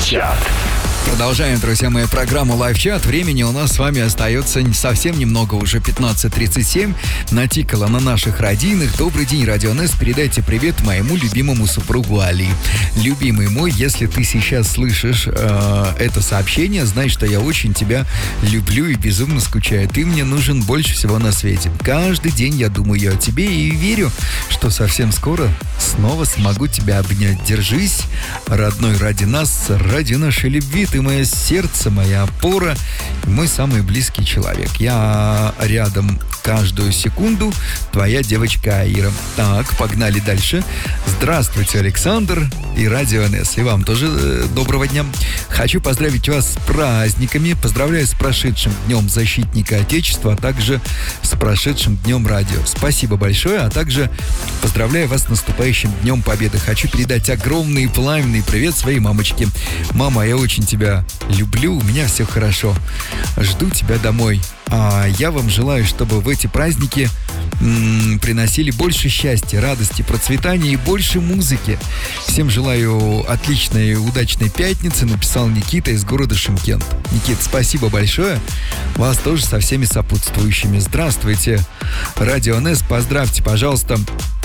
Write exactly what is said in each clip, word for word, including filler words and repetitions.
Лайв-чат. Продолжаем, друзья мои, программу Лайв-чат. Времени у нас с вами остается совсем немного, уже пятнадцать тридцать семь. Натикало на наших радийных. Добрый день, Радио эн эс. Передайте привет моему любимому супругу Али. Любимый мой, если ты сейчас слышишь э, это сообщение, знай, что я очень тебя люблю и безумно скучаю. Ты мне нужен больше всего на свете. Каждый день я думаю о тебе и верю, что совсем скоро снова смогу тебя обнять. Держись, родной, ради нас, ради нашей любви. Ты мое сердце, моя опора, мой самый близкий человек. Я рядом каждую секунду. Твоя девочка Аира. Так, погнали дальше. Здравствуйте, Александр и Радио эн эс. И вам тоже э, доброго дня. Хочу поздравить вас с праздниками. Поздравляю с прошедшим Днем Защитника Отечества, а также с прошедшим Днем Радио. Спасибо большое, а также поздравляю вас с наступающим Днем Победы. Хочу передать огромный и пламенный привет своей мамочке. Мама, я очень тебя люблю, у меня все хорошо. Жду тебя домой. А я вам желаю, чтобы в эти праздники м- приносили больше счастья, радости, процветания и больше музыки. Всем желаю отличной и удачной пятницы, написал Никита из города Шымкент. Никита, спасибо большое. Вас тоже со всеми сопутствующими. Здравствуйте, Радио эн эс. Поздравьте, пожалуйста,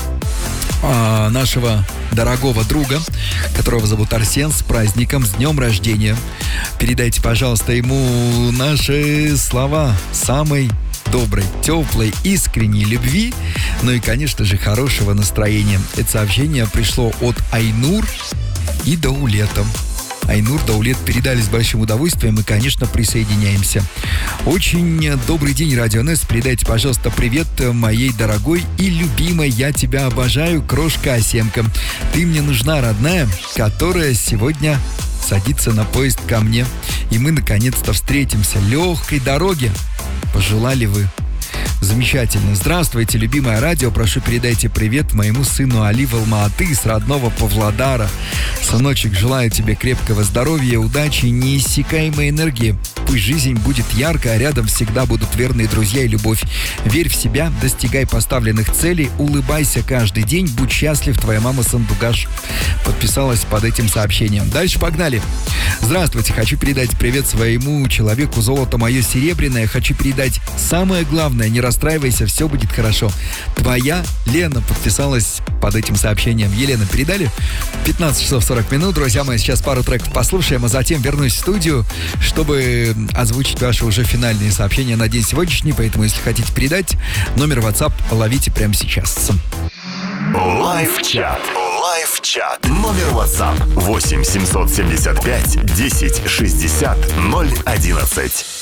нашего дорогого друга, которого зовут Арсен, с праздником, с днем рождения. Передайте, пожалуйста, ему наши слова самой доброй, теплой, искренней любви, ну и, конечно же, хорошего настроения. Это сообщение пришло от Айнур и Даулета. Айнур, Даулет передали с большим удовольствием и, конечно, присоединяемся. Очень добрый день, Радио эн эс. Передайте, пожалуйста, привет моей дорогой и любимой. Я тебя обожаю, крошка Асемка. Ты мне нужна, родная, которая сегодня садится на поезд ко мне. И мы, наконец-то, встретимся. Легкой дороги пожелали вы. Замечательно. Здравствуйте, любимое радио. Прошу, передайте привет моему сыну Али в Алма-Аты с родного Павлодара. Сыночек, желаю тебе крепкого здоровья, удачи и неиссякаемой энергии. Пусть жизнь будет яркой, а рядом всегда будут верные друзья и любовь. Верь в себя, достигай поставленных целей, улыбайся каждый день, будь счастлив, твоя мама Сандугаш. Подписалась под этим сообщением. Дальше погнали. Здравствуйте, хочу передать привет своему человеку, золото мое серебряное. Хочу передать самое главное, не расстраивайся, все будет хорошо. Твоя Лена подписалась под этим сообщением. Елена, передали? пятнадцать часов сорок минут. Друзья мои, сейчас пару треков послушаем, а затем вернусь в студию, чтобы озвучить ваши уже финальные сообщения на день сегодняшний. Поэтому, если хотите передать, номер WhatsApp ловите прямо сейчас. Лайв-чат. Лайв-чат. Номер WhatsApp восемь семьсот семьдесят пять десять шестьдесят ноль одиннадцать.